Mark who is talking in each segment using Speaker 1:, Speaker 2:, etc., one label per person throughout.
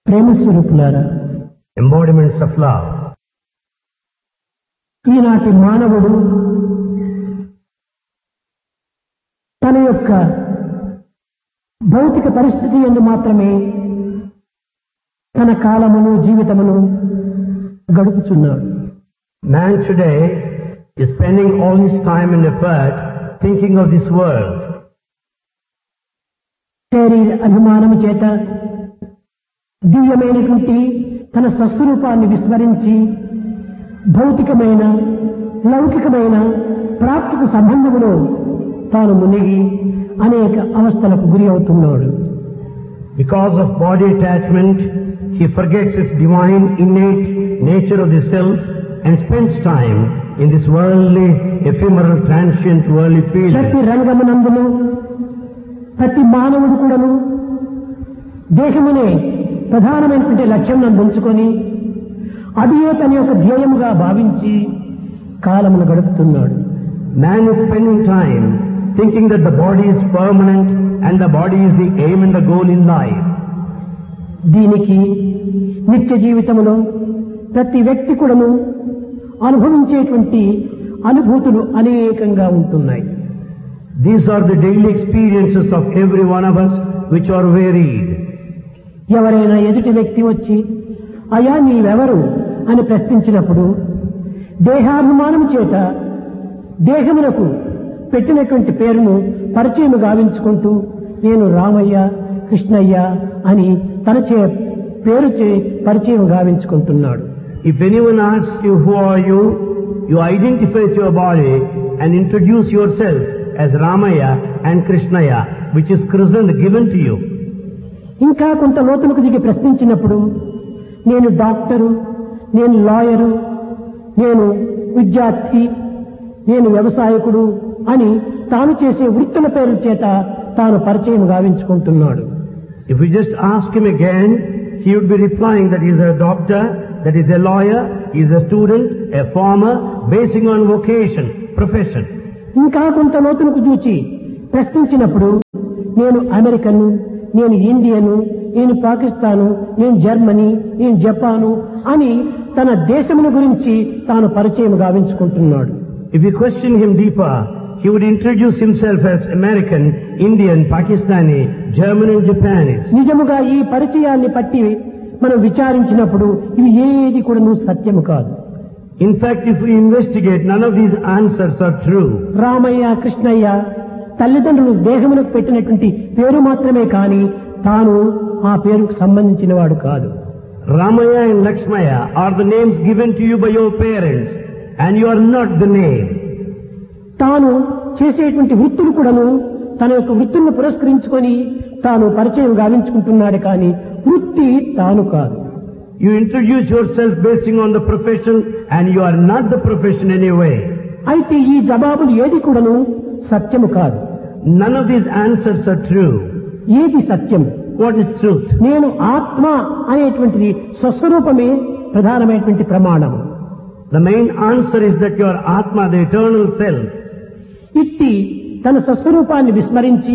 Speaker 1: ప్రేమ స్వరూపులారా,
Speaker 2: embodiments of love.
Speaker 1: ఈనాటి మానవుడు తన యొక్క భౌతిక పరిస్థితి యందు మాత్రమే తన కాలమును జీవితమును గడుపుచున్నాడు.
Speaker 2: Man today is spending all his time and effort thinking of this world.
Speaker 1: శరీర అభిమానము చేత దివ్యమైనటువంటి తన స్వస్వరూపాన్ని విస్మరించి భౌతికమైన లౌకికమైన ప్రాప్తిక సంబంధములో తాను మునిగి అనేక అవస్థలకు గురి అవుతున్నాడు.
Speaker 2: Because of body attachment, he forgets his divine innate nature of the self and spends time in this worldly, ephemeral, transient, worldly field.
Speaker 1: ప్రతి రంగమునందును ప్రతి మానవుడు కూడాను దేహమునే ప్రధానమైనటువంటి లక్ష్యం నందుంచుకొని అదియే తన యొక్క ధ్యేయముగా భావించి కాలమును గడుపుతున్నాడు.
Speaker 2: Man is spending time thinking that the body is permanent and the body is the aim and the goal in life.
Speaker 1: దీనికి నిత్య జీవితంలో ప్రతి వ్యక్తి కూడాను అనుభవించేటువంటి అనుభూతులు అనేకంగా ఉంటున్నాయి.
Speaker 2: These are the daily experiences of every one of us which are varied.
Speaker 1: ఎవరైనా ఎదుటి వ్యక్తి వచ్చి అయా నీవెవరు అని ప్రశ్నించినప్పుడు దేహాభిమానము చేత దేహమునకు పెట్టినటువంటి పేరును పరిచయం గావించుకుంటూ నేను రామయ్య కృష్ణయ్య అని తన పేరు పరిచయం గావించుకుంటున్నాడు.
Speaker 2: If anyone asks you who are you, you identify with your body and introduce yourself as Ramaya and Krishnaya, which is christened given to you.
Speaker 1: ఇంకా కొంత లోతులకు దిగి ప్రశ్నించినప్పుడు నేను డాక్టరు, నేను లాయరు, నేను విద్యార్థి, నేను వ్యవసాయకుడు అని తాను చేసే వృత్తుల పేర్ల చేత తాను పరిచయం గావించుకుంటున్నాడు.
Speaker 2: If we just ask him again, he would be replying that he is a doctor, that he is a lawyer, he is a student, a farmer, basing on vocation, profession.
Speaker 1: ఇంకా కొంత లోతులకు చూచి ప్రశ్నించినప్పుడు నేను అమెరికను, నేను ఇండియను, నేను పాకిస్తాను, నేను Germany, నేను Japan అని తన దేశముల గురించి తాను పరిచయం గావించుకుంటున్నాడు.
Speaker 2: If we question him deeper, he would introduce himself as American, Indian, Pakistani, German and Japanese.
Speaker 1: నిజముగా ఈ పరిచయాన్ని పట్టి మనం విచారించినప్పుడు ఇవి ఏది కూడా సత్యము కాదు.
Speaker 2: In fact, if we investigate, none of these answers are true.
Speaker 1: Ramayya Krishnaiah తల్లిదండ్రులు దేహములకు పెట్టినటువంటి పేరు మాత్రమే కాని తాను ఆ పేరుకు సంబంధించిన వాడు కాదు.
Speaker 2: Ramaya and Lakshmaya are the names given to you by your parents, and you are not the name.
Speaker 1: తాను చేసేటువంటి వృత్తులు కూడాను తన యొక్క వృత్తులను పురస్కరించుకొని తాను పరిచయం గావించుకుంటున్నాడు కానీ వృత్తి తాను కాదు.
Speaker 2: You introduce yourself basing on the profession, and you are not the profession anyway.
Speaker 1: అయితే ఈ జవాబులు ఏది కూడాను సత్యము కాదు.
Speaker 2: None of these answers are true.
Speaker 1: ఏది సత్యం?
Speaker 2: What is truth?
Speaker 1: నేను ఆత్మ అనేటువంటిది స్వస్వరూపమే ప్రధానమైనటువంటి ప్రమాణము.
Speaker 2: The main answer is that you are Atma, the eternal self.
Speaker 1: ఇట్టి తన స్వస్వరూపాన్ని విస్మరించి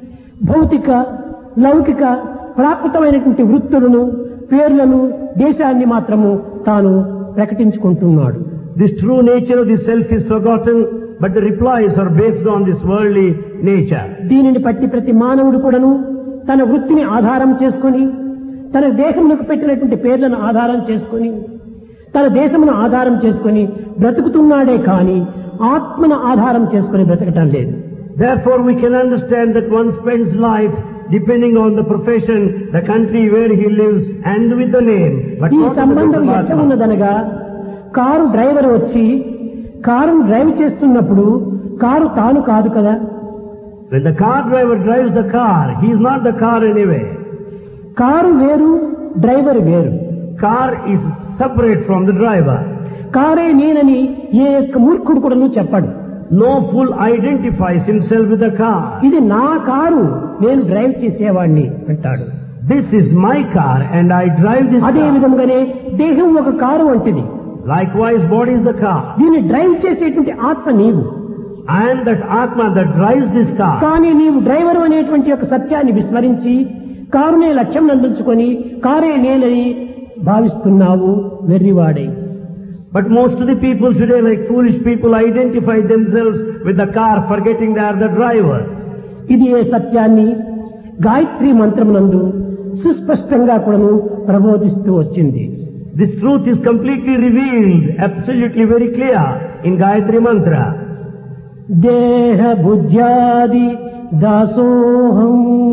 Speaker 1: భౌతిక లౌకిక ప్రాకృతమైనటువంటి వృత్తులను పేర్లను దేశాన్ని మాత్రము తాను ప్రకటించుకుంటున్నాడు.
Speaker 2: This true nature of the self is forgotten, but the replies are based on this worldly nature.
Speaker 1: దీనిని పట్టి ప్రతి మానవుడు కూడాను తన వృత్తిని ఆధారం చేసుకొని తన దేశములకు పెట్టినటువంటి పేర్లను ఆధారం చేసుకొని తన దేశమును ఆధారం చేసుకొని బ్రతుకుతున్నాడే కాని ఆత్మను ఆధారం చేసుకొని బ్రతకటం లేదు.
Speaker 2: Therefore we can understand that one spends life depending on the profession, the country where he lives and with the name. But
Speaker 1: ఈ
Speaker 2: not on the
Speaker 1: సంబంధం
Speaker 2: truth of
Speaker 1: ఎట్లా
Speaker 2: Atma.
Speaker 1: ఉన్నదనగా కారు డ్రైవర్ వచ్చి కారును డ్రైవ్ చేస్తున్నప్పుడు car తాను కాదు కదా.
Speaker 2: When the car driver drives the car, he is not the car anyway.
Speaker 1: Car వేరు, డ్రైవర్ వేరు.
Speaker 2: Car is separate from the driver.
Speaker 1: కారే నేనని ఏ యొక్క మూర్ఖుడు కూడా చెప్పడు.
Speaker 2: No fool identifies himself with the car.
Speaker 1: ఇది నా కారు, నేను డ్రైవ్ చేసేవాడిని అంటాడు.
Speaker 2: This is my car and I drive this
Speaker 1: అదే
Speaker 2: car.
Speaker 1: విధంగానే దేహం ఒక కారు వంటిది.
Speaker 2: Likewise, body is the car.
Speaker 1: దీన్ని డ్రైవ్ చేసేటువంటి ఆత్మ నీవు.
Speaker 2: I am that Atma that drives this car.
Speaker 1: కానీ నీవు డ్రైవర్ అనేటువంటి యొక్క సత్యాన్ని విస్మరించి కారునే లక్ష్యం నందించుకొని కారే నేనని భావిస్తున్నావు వెర్రివాడై.
Speaker 2: But most of the people today, like foolish people, identify themselves with the car, forgetting they are the driver.
Speaker 1: ఇది ఏ సత్యాన్ని గాయత్రి మంత్రమునందు సుస్పష్టంగా కూడాను ప్రబోధిస్తూ వచ్చింది.
Speaker 2: This truth is completely revealed, absolutely very clear in Gayatri Mantra.
Speaker 1: దేహ బుద్ధ్యాది దాసోహం.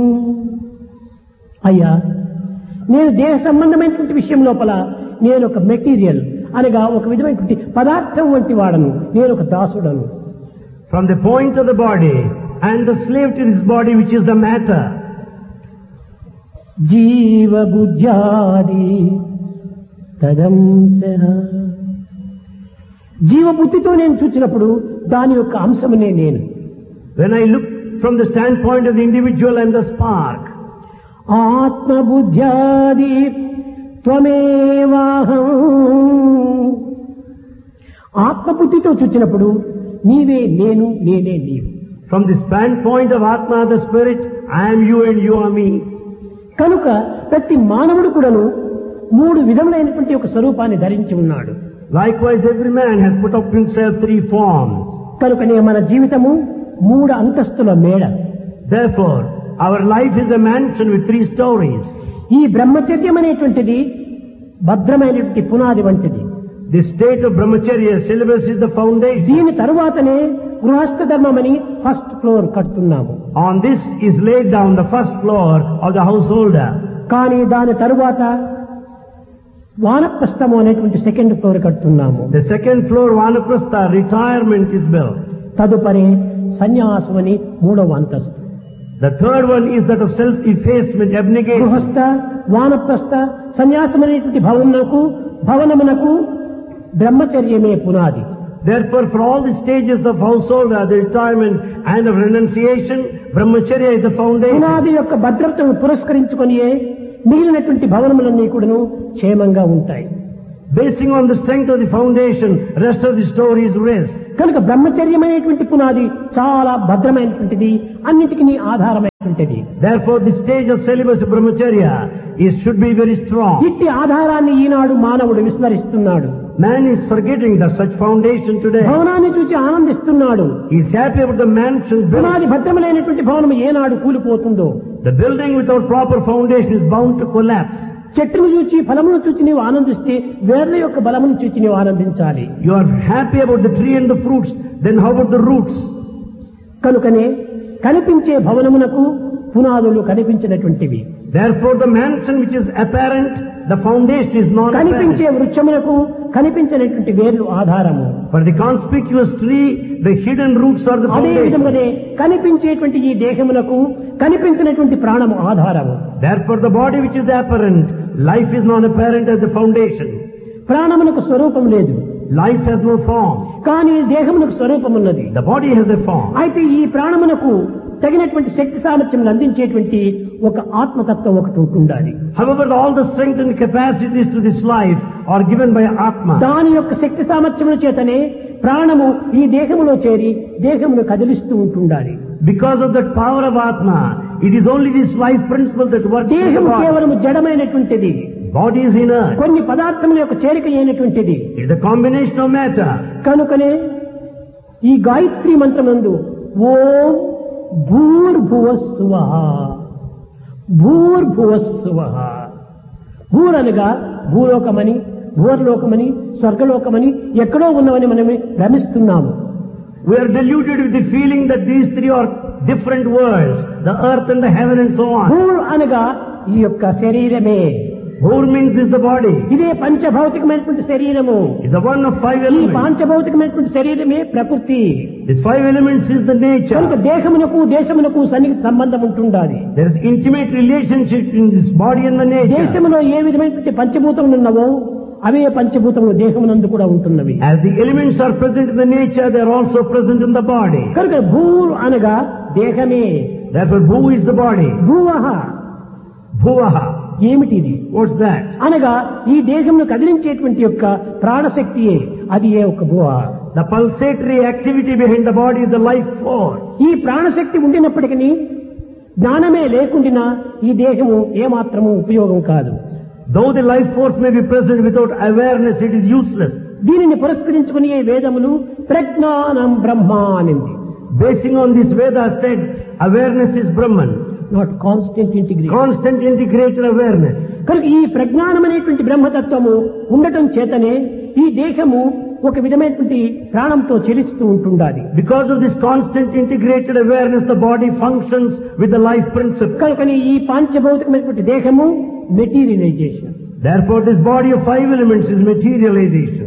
Speaker 1: అయ్యా, నేను దేహ సంబంధమైనటువంటి విషయం లోపల నేను ఒక మెటీరియల్ అనగా ఒక విధమైనటువంటి పదార్థం వంటి వాడను, నేను ఒక దాసుడను.
Speaker 2: From the point of the body and the slave to this body, which is the matter.
Speaker 1: జీవ బుద్ధ్యాది తదంశః. జీవబుద్ధితో నేను చూచినప్పుడు దాని యొక్క అంశమునే నేను.
Speaker 2: When I look from the standpoint of the individual and the spark,
Speaker 1: ఆత్మబుద్ధ్యాది త్వమేవాహం. ఆత్మబుద్ధితో చూచినప్పుడు నీవే నేను, నేనే నీవు.
Speaker 2: from the standpoint of Atma, the spirit, I am you and you are me.
Speaker 1: కనుక ప్రతి మానవుడు కూడాను మూడు విధములైనటువంటి ఒక స్వరూపాన్ని ధరించి ఉన్నాడు.
Speaker 2: Likewise, every man has put up himself three forms.
Speaker 1: కనుకనే మన జీవితము మూడు అంతస్తుల మేడ.
Speaker 2: Therefore, our life is a mansion with three stories.
Speaker 1: ఈ బ్రహ్మచర్యం అనేటువంటిది భద్రమైనటువంటి పునాది వంటిది.
Speaker 2: The state of brahmacharya syllabus is the foundation.
Speaker 1: దీని తరువాతనే గృహస్థ ధర్మం అని first floor కడుతున్నాము.
Speaker 2: On this is laid down the first floor of the householder.
Speaker 1: కానీ దాని తరువాత వానప్రస్థము అనేటువంటి second floor కడుతున్నాము.
Speaker 2: The second floor, vanaprastha, retirement is built.
Speaker 1: తదుపరి సన్యాసం అని మూడవ అంతస్తు.
Speaker 2: The third one is that of self-effacement, abnegation.
Speaker 1: గృహస్థ, వానప్రస్థ, సన్యాసం అనేటువంటి భవనమునకు బ్రహ్మచర్యమే పునాది.
Speaker 2: Therefore, for all the stages of householder, the retirement and of renunciation, brahmacharya is the foundation.
Speaker 1: పునాది యొక్క భద్రతను పురస్కరించుకొనియే మిగిలినటువంటి భవనములన్నీ కూడాను క్షేమంగా ఉంటాయి.
Speaker 2: Basing on the strength of the foundation, rest of the stories rest.
Speaker 1: కనుక బ్రహ్మచర్యమైనటువంటి పునాది చాలా భద్రమైనటువంటిది, అన్నిటికీ ఆధారమైనటువంటిది.
Speaker 2: Therefore, the stage of celibacy of brahmacharya should be very strong.
Speaker 1: ఇట్టి ఆధారాన్ని ఈనాడు మానవుడు విస్మరిస్తున్నాడు.
Speaker 2: Man is forgetting that such foundation today.
Speaker 1: భవనాన్ని చూసి ఆనందిస్తున్నాడు.
Speaker 2: He is happy about the mansion built.
Speaker 1: పునాది భద్రమైనటువంటి భవనం ఏనాడు కూలిపోతుందో.
Speaker 2: The building without proper foundation is bound to collapse.
Speaker 1: చెట్టును చూచి ఫలమును చూచి నీవు ఆనందిస్తే వేర్ల యొక్క బలమును చూచి నీవు ఆనందించాలి.
Speaker 2: You are happy about the tree and the fruits, then how about the roots?
Speaker 1: కనుకనే కనిపించే భవనమునకు పునాదులు కనిపించినటువంటివి.
Speaker 2: Therefore, the mansion which is apparent, the foundation is not
Speaker 1: కనిపించే
Speaker 2: apparent.
Speaker 1: వృక్షమునకు కనిపించినటువంటి వేర్లు ఆధారము.
Speaker 2: For the conspicuous tree, the hidden roots are the
Speaker 1: అదే
Speaker 2: foundation.
Speaker 1: విధంగానే కనిపించేటువంటి ఈ దేహమునకు కనిపించినటువంటి ప్రాణము ఆధారము.
Speaker 2: Therefore, the body which is apparent, life is not apparent as the foundation.
Speaker 1: ప్రాణమునకు స్వరూపం లేదు,
Speaker 2: Life has no form.
Speaker 1: కానీ దేహమునకు స్వరూపం ఉన్నది.
Speaker 2: The body has a form.
Speaker 1: అయితే ఈ ప్రాణమునకు తగినటువంటి శక్తి సామర్థ్యం అందించేటువంటి ఒక ఆత్మతత్వం ఒకటి ఉంటుండాలి.
Speaker 2: However, all the strength and capacities to this life are given by Atma.
Speaker 1: దాని యొక్క శక్తి సామర్థ్యముల చేతనే ప్రాణము ఈ దేహములో చేరి దేహమును కదిలిస్తూ ఉంటుండాలి.
Speaker 2: Because of that power of Atma, it is only this life principle that works in the
Speaker 1: దేహము
Speaker 2: body.
Speaker 1: కేవలము జడమైనటువంటిది,
Speaker 2: Body is inert.
Speaker 1: కొన్ని పదార్థముల యొక్క చేరిక అయినటువంటిది.
Speaker 2: It is a combination of matter.
Speaker 1: కనుకనే ఈ గాయత్రి మంత్రమందు ఓం భూర్భువస్సువః భూర్భువస్సువః, భూరనగా భూలోకమని, భూర్లోకమని, స్వర్గలోకమని ఎక్కడో ఉన్నవని మనం భ్రమిస్తున్నాము.
Speaker 2: We are deluded with the feeling that these three are different worlds, the earth and the heaven and so on.
Speaker 1: భూర్ అనగా ఈ యొక్క శరీరమే,
Speaker 2: Bhur means is the body.
Speaker 1: ఇదే పంచభౌతికమైనటువంటి శరీరము.
Speaker 2: It's the one of five
Speaker 1: ఈ
Speaker 2: elements.
Speaker 1: పంచభౌతికమైనటువంటి శరీరమే ప్రకృతి.
Speaker 2: These five elements is the nature.
Speaker 1: కనుక దేహమునకు దేశమునకు సన్నిహిత సంబంధం ఉంటుండాలి.
Speaker 2: There is intimate relationship in this body and the nature.
Speaker 1: దేశములో ఏ విధమైనటువంటి పంచభూతములు ఉన్నవో అవే పంచభూతములు దేహమునందు కూడా ఉంటున్నవి.
Speaker 2: As the elements are present in the nature, they are also present in the body.
Speaker 1: కనుక భూర్ అనగా దేహమే.
Speaker 2: Therefore, Bhu is the body.
Speaker 1: భూవః
Speaker 2: Bhuvaha.
Speaker 1: ఏమిటిది
Speaker 2: What's that?
Speaker 1: అనగా ఈ దేహమును కదిలించేటువంటి యొక్క ప్రాణశక్తియే, అది ఏ ఒక భువ.
Speaker 2: The pulsatory activity behind the body is the life force.
Speaker 1: ఈ ప్రాణశక్తి ఉండినప్పటికీ జ్ఞానమే లేకుండా ఈ దేహము ఏమాత్రము ఉపయోగం కాదు.
Speaker 2: Though the life force may be present, without awareness it is useless.
Speaker 1: దీనిని పురస్కరించుకుని ఈ వేదములు ప్రజ్ఞానం బ్రహ్మ అనింది.
Speaker 2: Basing on this Veda said, awareness is Brahman.
Speaker 1: Not constant integration.
Speaker 2: Constant integrated awareness.
Speaker 1: కనుక ఈ ప్రజ్ఞానం అనేటువంటి బ్రహ్మతత్వము ఉండటం చేతనే ఈ దేహము ఒక విధమైనటువంటి ప్రాణంతో చెలిస్తూ ఉంటుండాలి.
Speaker 2: Because of this constant integrated awareness, the body functions with the life principle.
Speaker 1: కనుకని ఈ పాంచభౌతికమైనటువంటి దేహము materialisation.
Speaker 2: Therefore, this body of 5 elements is materialization.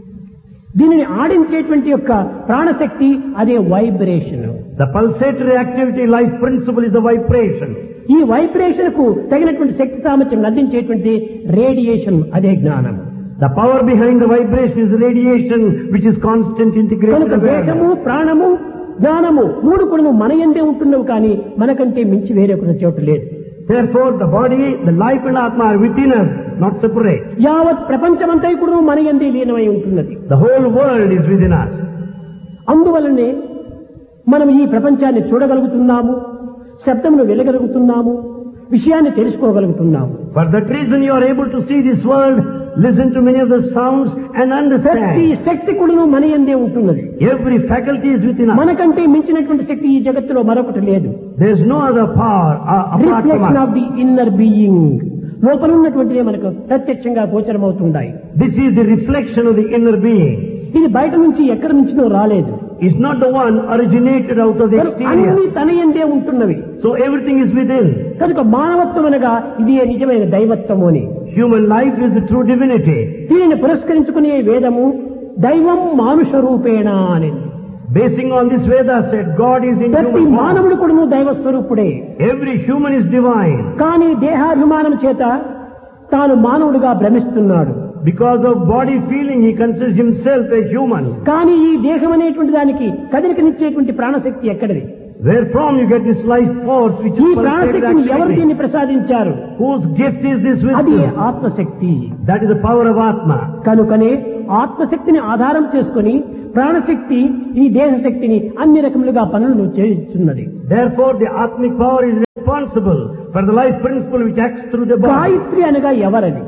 Speaker 1: దీనిని ఆడించేటువంటి యొక్క ప్రాణశక్తి అదే vibration.
Speaker 2: The pulsatory activity life principle is the vibration.
Speaker 1: ఈ వైబ్రేషన్ కు తగినటువంటి శక్తి సామర్థ్యం అందించేటువంటి రేడియేషన్ అదే జ్ఞానం.
Speaker 2: The power behind the vibration is radiation, which is constant integrated
Speaker 1: కనుక దేహము
Speaker 2: awareness.
Speaker 1: ప్రాణము జ్ఞానము మూడు కూడా మన యందే ఉంటున్నవి కానీ మనకంటే మించి వేరే ఒక చోటు లేదు.
Speaker 2: Therefore, the body, the life and Atma are within us, not separate.
Speaker 1: యావత్ ప్రపంచమంతా కూడా మన యందే లీనమై ఉంటున్నది.
Speaker 2: The whole world is within us.
Speaker 1: అందువలనే మనం ఈ ప్రపంచాన్ని చూడగలుగుతున్నాము, శబ్దమును వినగలుగుతున్నాము, విషయాన్ని తెలుసుకోగలుగుతున్నాము.
Speaker 2: For that reason you are able to see this world, listen to many of the sounds and
Speaker 1: ప్రతి
Speaker 2: understand.
Speaker 1: శక్తి కూడా మన యందే ఉంటున్నది.
Speaker 2: Every faculty is within us.
Speaker 1: మనకంటే మించినటువంటి శక్తి ఈ జగత్తులో మరొకటి లేదు.
Speaker 2: There is no other power apart from
Speaker 1: reflection
Speaker 2: us.
Speaker 1: Of the inner being, లోపల ఉన్నటువంటిదే మనకు ప్రత్యక్షంగా గోచరమవుతుంటాయి.
Speaker 2: This is the reflection of the inner being.
Speaker 1: ఇది బయట నుంచి ఎక్కడి నుంచినో రాలేదు.
Speaker 2: It's not the one originated out of the
Speaker 1: అన్ని
Speaker 2: exterior.
Speaker 1: తన యందే ఉంటున్నవి.
Speaker 2: So everything is within.
Speaker 1: కనుక మానవత్వం అనగా ఇది నిజమైన దైవత్వము అని.
Speaker 2: Human life is the true divinity.
Speaker 1: దీనిని పురస్కరించుకునే వేదము దైవం మానుష రూపేణ అని.
Speaker 2: Basing on this Veda said, God is in
Speaker 1: ప్రతి
Speaker 2: human form.
Speaker 1: మానవుడు కూడా దైవ స్వరూపుడే.
Speaker 2: Every human is divine.
Speaker 1: కానీ దేహాభిమానం చేత తాను మానవుడిగా భ్రమిస్తున్నాడు.
Speaker 2: Because of body feeling, he considers himself a human.
Speaker 1: కానీ ఈ దేహం అనేటువంటి దానికి కదలికనిచ్చేటువంటి ప్రాణశక్తి ఎక్కడిది?
Speaker 2: Wherefrom you get this life force which
Speaker 1: ఈ
Speaker 2: is pulsated
Speaker 1: ప్రాణశక్తిని ఎవరు
Speaker 2: activity.
Speaker 1: దీన్ని ప్రసాదించారు?
Speaker 2: Whose gift is this
Speaker 1: అది
Speaker 2: wisdom?
Speaker 1: ఆత్మశక్తి.
Speaker 2: That is the power of Atma.
Speaker 1: కనుకనే ఆత్మశక్తిని ఆధారం చేసుకుని ప్రాణశక్తి ఈ దేహశక్తిని అన్ని రకములుగా పనులను చేస్తున్నది.
Speaker 2: Therefore, the Atmic power is responsible for the life principle which acts through the body.
Speaker 1: Gayatri అనగా ఎవరది?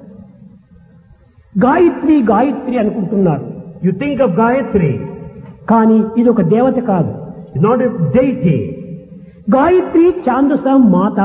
Speaker 1: గాయత్రి గాయత్రి అనుకుంటున్నారు.
Speaker 2: You think of Gayatri,
Speaker 1: కానీ ఇది ఒక దేవత కాదు.
Speaker 2: it's not a deity.
Speaker 1: Gayatri ఛాందస మాత,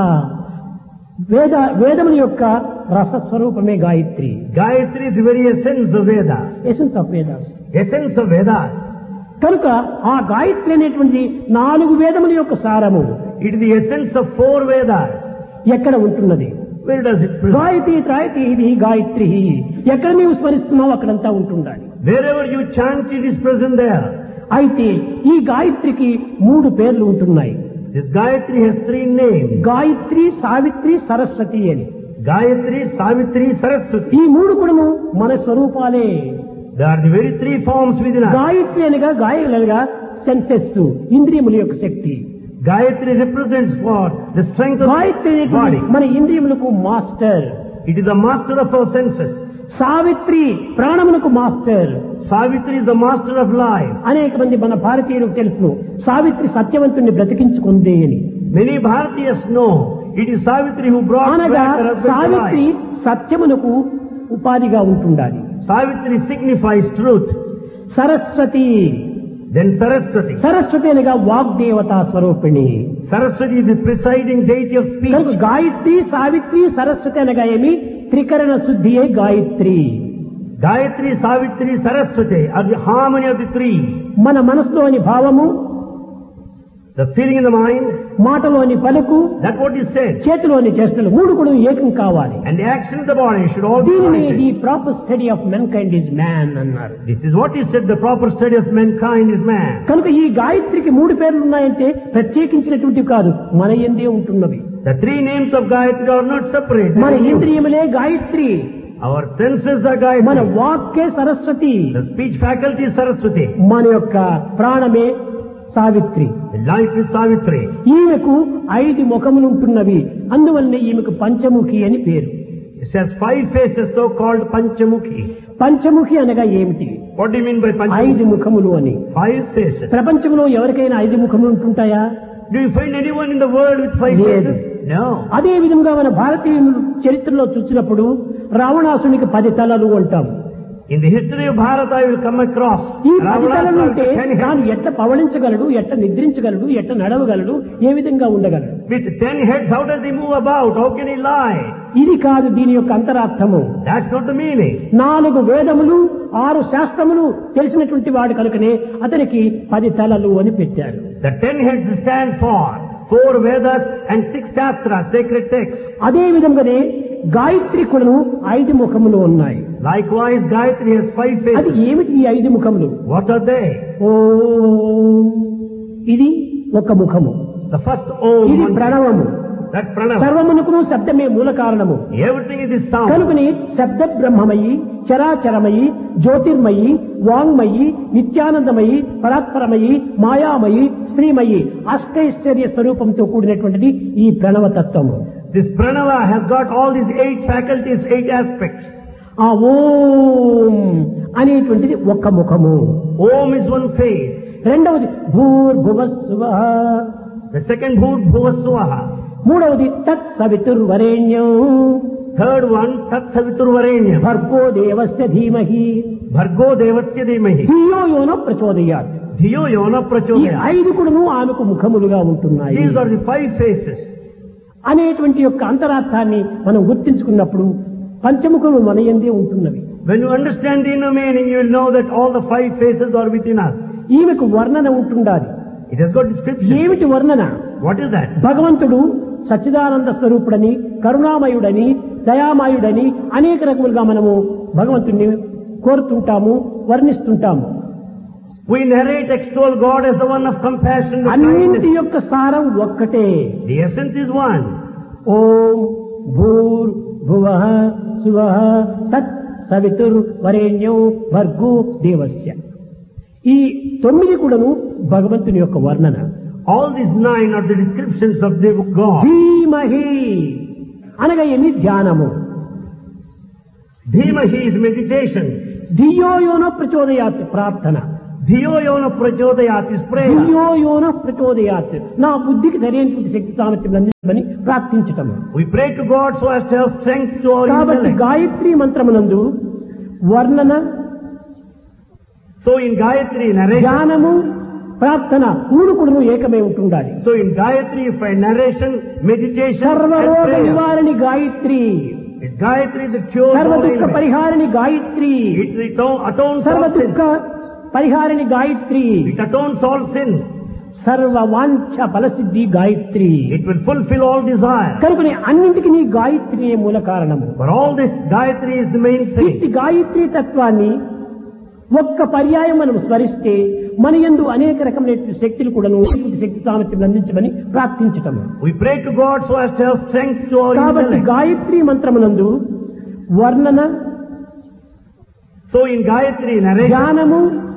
Speaker 1: వేదముల యొక్క రసస్వరూపమే Gayatri.
Speaker 2: Gayatri is the very essence of Veda.
Speaker 1: Essence of Vedas.
Speaker 2: Essence of Vedas.
Speaker 1: కనుక ఆ గాయత్రి అనేటువంటి 4 వేదముల యొక్క సారము
Speaker 2: It is the essence of 4 Vedas.
Speaker 1: ఎక్కడ ఉంటున్నది?
Speaker 2: Where does it present?
Speaker 1: Gayatri త్రాయతి ఇది గాయత్రి. ఎక్కడ నీవు స్మరిస్తున్నావు అక్కడంతా ఉంటుండాలి.
Speaker 2: Wherever you chant, it is present there.
Speaker 1: అయితే ఈ గాయత్రికి 3 పేర్లు ఉంటున్నాయి.
Speaker 2: This Gayatri has 3 names.
Speaker 1: Gayatri, Savitri, Saraswati అని.
Speaker 2: Gayatri, Savitri, Saraswati.
Speaker 1: ఈ 3 కూడా మన స్వరూపాలే.
Speaker 2: They are the very 3 forms within us.
Speaker 1: Gayatri అనగా గాయలగా సెన్సెస్, ఇంద్రియముల యొక్క శక్తి.
Speaker 2: Gayatri represents what? The strength of
Speaker 1: Gayatri
Speaker 2: the
Speaker 1: అనేటువంటి
Speaker 2: body.
Speaker 1: మన ఇంద్రియములకు master.
Speaker 2: It is the master of our senses.
Speaker 1: Savitri ప్రాణములకు master.
Speaker 2: Savitri is the master of life.
Speaker 1: అనేక మంది మన భారతీయులకు తెలుసు సావిత్రి సత్యవంతుణ్ణి బ్రతికించుకుంది అని.
Speaker 2: Many Bharatiyas know it is Savitri who brought
Speaker 1: అనగా
Speaker 2: back her husband to
Speaker 1: Savitri
Speaker 2: life.
Speaker 1: సత్యమునకు ఉపాధిగా ఉంటుండాలి.
Speaker 2: Savitri signifies truth.
Speaker 1: Saraswati,
Speaker 2: Then Saraswati.
Speaker 1: Saraswati అనగా వాగ్దేవతా స్వరూపిణి.
Speaker 2: Saraswati is the presiding deity of
Speaker 1: కనుక
Speaker 2: speech.
Speaker 1: గాయత్రి, సావిత్రి, సరస్వతి అనగా ఏమి? త్రికరణ శుద్ధియే Gayatri.
Speaker 2: Gayatri, Savitri, Saraswati are the harmony of the 3.
Speaker 1: మన మనసులోని భావము,
Speaker 2: The feeling in the mind,
Speaker 1: మాటలోని పలుకు,
Speaker 2: that's what is said.
Speaker 1: చేతిలోని చేష్టలు 3 కూడా ఏకం కావాలి.
Speaker 2: And the action of the body should all be
Speaker 1: దీనిని
Speaker 2: united.
Speaker 1: The proper study of men kind is man అన్నారు.
Speaker 2: This is what is said, the proper study of mankind is man.
Speaker 1: కనుక ఈ గాయత్రికి 3 పేర్లు ఉన్నాయంటే ప్రత్యేకించినటువంటివి కాదు, మన యందే ఉంటున్నవి.
Speaker 2: The 3 names of Gayatri are not separate.
Speaker 1: మన
Speaker 2: They are used.
Speaker 1: ఇంద్రియములే Gayatri,
Speaker 2: Our senses are
Speaker 1: మన
Speaker 2: Gayatri.
Speaker 1: వాక్కే Saraswati,
Speaker 2: The speech faculty is Saraswati.
Speaker 1: మన యొక్క ప్రాణమే Savitri.
Speaker 2: The life is Savitri.
Speaker 1: ఈమెకు 5 ముఖములు ఉంటున్నవి, అందువల్లనే ఈమెకు పంచముఖి అని పేరు.
Speaker 2: It has 5 faces, so called Panchamukhi.
Speaker 1: Panchamukhi అనగా ఏమిటి?
Speaker 2: What do you mean by
Speaker 1: 5
Speaker 2: Panchamukhi?
Speaker 1: ముఖములు అని.
Speaker 2: 5 faces.
Speaker 1: ప్రపంచంలో ఎవరికైనా 5 ముఖములు ఉంటుంటాయా?
Speaker 2: Do you find anyone in the world with 5
Speaker 1: లేదు.
Speaker 2: faces? No.
Speaker 1: అదే విధంగా మన భారతీయ చరిత్రలో చూసినప్పుడు రావణాసునికి 10 తలలు అంటాం.
Speaker 2: In the history of Bharata, you will come across
Speaker 1: ఈ 10 తలలు ఉంటే
Speaker 2: with 10
Speaker 1: తాను
Speaker 2: heads.
Speaker 1: ఎట్లా పవళించగలడు, ఎట్లా నిద్రించగలడు, ఎట్లా నడవగలడు, ఏ విధంగా ఉండగలడు?
Speaker 2: With 10 heads, how does he move about? How can he lie?
Speaker 1: ఇది కాదు దీని యొక్క అంతరార్థము.
Speaker 2: That's not the meaning.
Speaker 1: 4 వేదములు 6 శాస్త్రములు తెలిసినటువంటి వాడు కనుకనే అతనికి 10 తలలు అని పెట్టారు.
Speaker 2: The 10 heads stand for 4 Vedas and 6 Shastras, sacred texts.
Speaker 1: అదే విధంగానే గాయత్రి కూడాను 5 ముఖములు ఉన్నాయి.
Speaker 2: Likewise, Gayatri has 5
Speaker 1: అది
Speaker 2: faces.
Speaker 1: ఏమిటి ఈ 5 ముఖములు?
Speaker 2: What are they?
Speaker 1: ఓం ఇది ఒక ముఖము.
Speaker 2: The first Om,
Speaker 1: ఇది
Speaker 2: mantra,
Speaker 1: ప్రణవము.
Speaker 2: that Pranava.
Speaker 1: సర్వమునకును శబ్దమే మూల కారణము.
Speaker 2: Everything is this sound.
Speaker 1: కనుకని శబ్ద బ్రహ్మమయి, చరాచరమయి, జ్యోతిర్మయి, వాంగ్మయి, నిత్యానందమయి, పరాత్పరమయి, మాయామయి, శ్రీమయి, అష్టైశ్వర్య స్వరూపంతో కూడినటువంటిది ఈ ప్రణవతత్వము.
Speaker 2: This Pranava has got all these 8 faculties, 8 aspects.
Speaker 1: ఆ ఓం అనేటువంటిది ఒక్క ముఖము.
Speaker 2: Om is one face.
Speaker 1: రెండవది భూర్భువస్సువః.
Speaker 2: The second Bhut Bhuvaswaha.
Speaker 1: మూడవది తత్ సవితుర్వరేణ్యం
Speaker 2: Third one, Tat Saviturvarenyam.
Speaker 1: భర్గో దేవస్య ధీమహి
Speaker 2: Bhargo Devasya Dhimahi.
Speaker 1: ధియో యోన ప్రచోదయాత్.
Speaker 2: Dhiyo Yona
Speaker 1: ఈ
Speaker 2: Prachodaya.
Speaker 1: 5 కూడాను ఆమెకు ముఖములుగా ఉంటున్నాయి
Speaker 2: These are the 5 faces.
Speaker 1: అనేటువంటి యొక్క అంతరార్థాన్ని మనం గుర్తించుకున్నప్పుడు పంచముఖములు మన యందే ఉంటున్నవి.
Speaker 2: When you understand the inner meaning, you will know that all the 5 faces are within us.
Speaker 1: ఈమెకు వర్ణన ఉంటుండాలి.
Speaker 2: It has got description.
Speaker 1: ఏమిటి వర్ణన?
Speaker 2: What is that?
Speaker 1: భగవంతుడు సచ్చిదానంద స్వరూపుడని, కరుణామయుడని, దయామయుడని అనేక రకములుగా మనము భగవంతుడిని కోరుతుంటాము, వర్ణిస్తుంటాము.
Speaker 2: We narrate, extol God as the one of compassion and
Speaker 1: అన్నింటి
Speaker 2: kindness.
Speaker 1: యొక్క సారం ఒక్కటే.
Speaker 2: The essence is one.
Speaker 1: ఓం భూర్ భువః శువః తత్ సవితుర్ వరేణ్యం భర్గో దేవస్య. ఈ 9 కూడాను భగవంతుని యొక్క వర్ణన.
Speaker 2: All these 9 are the descriptions of the God.
Speaker 1: ధీమహి అనగా ఏమి? ధ్యానము.
Speaker 2: Dhimahi is meditation.
Speaker 1: ధియో యోన ప్రచోదయాత్ ప్రార్థన.
Speaker 2: Dhiyo Yona Prachodayat is prayer.
Speaker 1: ధియో యోన ప్రచోదయాత్ నా బుద్ధికి సరైనటువంటి శక్తి సామర్థ్యం అందించమని ప్రార్థించటం.
Speaker 2: We pray to God so as to have strength to our
Speaker 1: కాబట్టి
Speaker 2: intellect.
Speaker 1: గాయత్రి మంత్రమునందు వర్ణన,
Speaker 2: So in Gayatri narration,
Speaker 1: ధ్యానము, ప్రార్థన 3 కూడాను ఏకమై ఉంటుండాలి.
Speaker 2: so in Gayatri you find narration, meditation and
Speaker 1: సర్వరోగ
Speaker 2: prayer.
Speaker 1: నివారణి Gayatri,
Speaker 2: It's Gayatri that cures
Speaker 1: సర్వ
Speaker 2: all
Speaker 1: దుఃఖ
Speaker 2: ailments.
Speaker 1: పరిహారిణి గాయత్రి,
Speaker 2: It atones
Speaker 1: సర్వ
Speaker 2: all
Speaker 1: దుఃఖ
Speaker 2: sin.
Speaker 1: పరిహారిణి Gayatri,
Speaker 2: It atones all sin.
Speaker 1: సర్వ వాంఛ ఫలసిద్ధి Gayatri.
Speaker 2: It will fulfill all desire.
Speaker 1: కనుకనే అన్నింటికి నీ గాయత్రియే మూల కారణము.
Speaker 2: For all this, Gayatri is the main
Speaker 1: ఇట్టి
Speaker 2: thing.
Speaker 1: గాయత్రి తత్వాన్ని ఒక్క పర్యాయం మనం స్మరిస్తే మన యందు అనేక రకమైన శక్తులు కూడాను శక్తి సామర్థ్యం అందించమని ప్రార్థించటం.
Speaker 2: We pray to God so as to have strength to our
Speaker 1: కాబట్టి
Speaker 2: intellect.
Speaker 1: గాయత్రి మంత్రమునందు వర్ణన,
Speaker 2: So in Gayatri narration,
Speaker 1: ధ్యానము,